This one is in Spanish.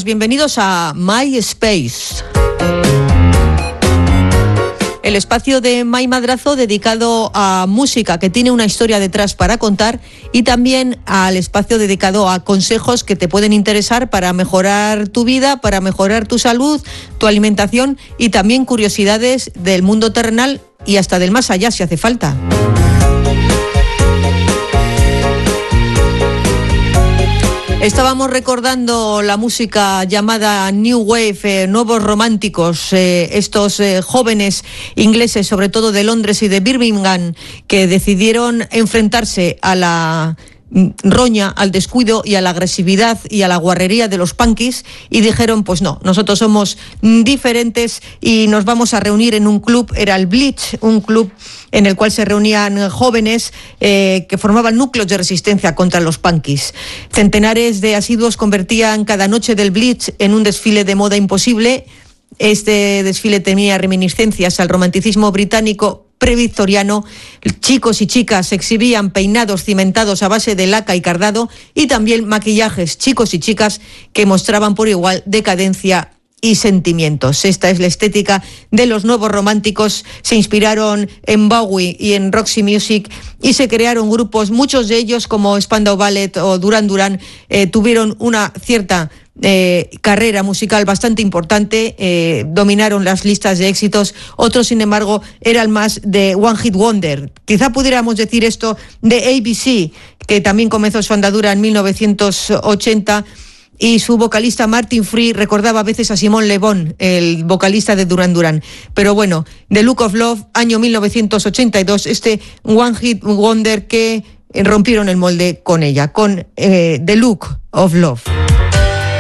bienvenidos a MySpace. El espacio de My Madrazo dedicado a música que tiene una historia detrás para contar, y también al espacio dedicado a consejos que te pueden interesar para mejorar tu vida, para mejorar tu salud, tu alimentación, y también curiosidades del mundo terrenal y hasta del más allá si hace falta. Estábamos recordando la música llamada New Wave, nuevos románticos, estos jóvenes ingleses, sobre todo de Londres y de Birmingham, que decidieron enfrentarse a la roña, al descuido y a la agresividad y a la guarrería de los punkis, y dijeron, pues no, nosotros somos diferentes y nos vamos a reunir en un club. Era el Bleach, un club en el cual se reunían jóvenes que formaban núcleos de resistencia contra los punkis. Centenares de asiduos convertían cada noche del Bleach en un desfile de moda imposible. Este desfile tenía reminiscencias al romanticismo británico previctoriano. Chicos y chicas se exhibían peinados cimentados a base de laca y cardado, y también maquillajes, chicos y chicas que mostraban por igual decadencia y sentimientos. Esta es la estética de los nuevos románticos. Se inspiraron en Bowie y en Roxy Music y se crearon grupos. Muchos de ellos, como Spandau Ballet o Duran Duran, tuvieron una cierta carrera musical bastante importante, dominaron las listas de éxitos. Otros, sin embargo, eran más de One Hit Wonder. Quizá pudiéramos decir esto de ABC, que también comenzó su andadura en 1980, y su vocalista Martin Free recordaba a veces a Simon Le Bon, el vocalista de Duran Duran. Pero bueno, The Look of Love, año 1982, este One Hit Wonder que rompieron el molde con ella, con The Look of Love.